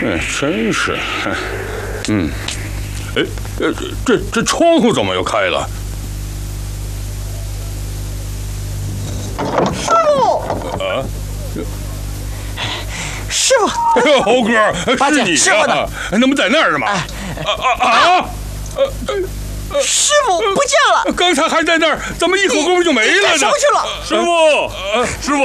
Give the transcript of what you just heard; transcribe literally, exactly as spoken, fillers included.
哎，真是，嗯，哎，这这这窗户怎么又开了？ 师傅啊， 师傅， 哎呦，猴哥， 八戒， 是你师傅呢？ 啊？那不在那儿呢吗？ 哎啊啊啊！呃， 师傅不见了， 刚才还在那儿，怎么一会儿功夫就没了呢？ 干什么去了？ 师傅，师傅。